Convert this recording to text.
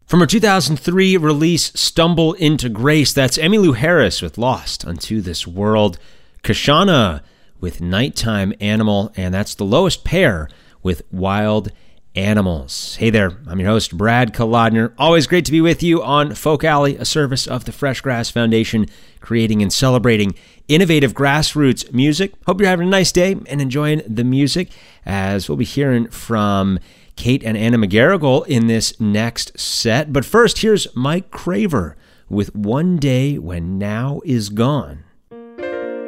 From her 2003 release, Stumble into Grace, that's Emmylou Harris with Lost Unto This World. Kashana with Nighttime Animal, and that's The Lowest Pair with Wild Animals. Hey there, I'm your host, Brad Kolodner. Always great to be with you on Folk Alley, a service of the Fresh Grass Foundation, creating and celebrating innovative grassroots music. Hope you're having a nice day and enjoying the music, as we'll be hearing from Kate and Anna McGarrigle in this next set. But first, here's Mike Craver with One Day When Now Is Gone.